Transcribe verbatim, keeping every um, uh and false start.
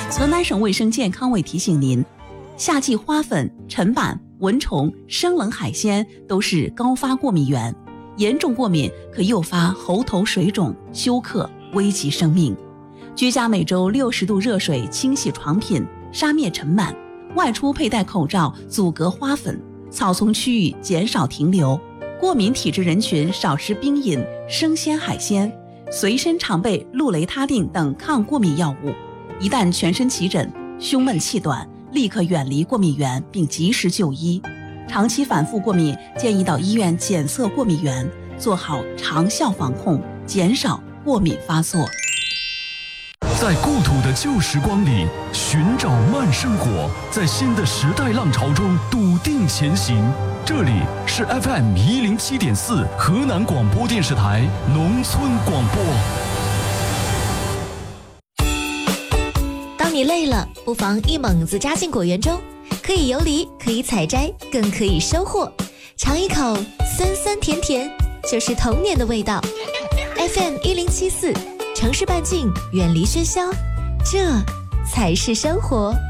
河南省卫生健康委提醒您，夏季花粉、尘螨、蚊虫、生冷海鲜都是高发过敏源，严重过敏可诱发喉头水肿、休克，危及生命。居家每周六十度热水清洗床品，杀灭尘螨；外出佩戴口罩，阻隔花粉；草丛区域减少停留；过敏体质人群少吃冰饮、生鲜海鲜；随身常备氯雷他定等抗过敏药物。一旦全身起疹、胸闷气短，立刻远离过敏源并及时就医。长期反复过敏，建议到医院检测过敏源，做好长效防控，减少过敏发作。 在故土的旧时光里寻找慢生活，在新的时代浪潮中笃定前行。这里是 F M 一零七点四河南广播电视台农村广播。 当你累了，不妨一猛子扎进果园中，可以游离，可以采摘，更可以收获。尝一口酸酸甜甜，就是童年的味道。F M 一零七四。城市半径，远离喧嚣，这才是生活。